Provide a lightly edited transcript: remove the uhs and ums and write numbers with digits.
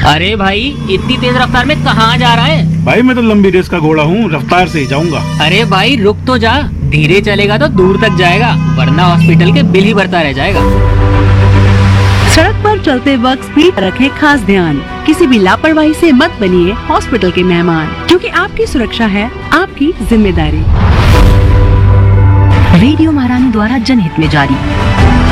अरे भाई, इतनी तेज रफ्तार में कहाँ जा रहा है? भाई मैं तो लंबी रेस का घोड़ा हूँ, रफ्तार से ही जाऊंगा। अरे भाई रुक तो जा, धीरे चलेगा तो दूर तक जाएगा, वरना हॉस्पिटल के बिल ही भरता रह जाएगा। सड़क पर चलते वक्त स्पीड रखें खास ध्यान। किसी भी लापरवाही से मत बनिए हॉस्पिटल के मेहमान, क्योंकि आपकी सुरक्षा है आपकी जिम्मेदारी। रेडियो महारानी द्वारा जनहित में जारी।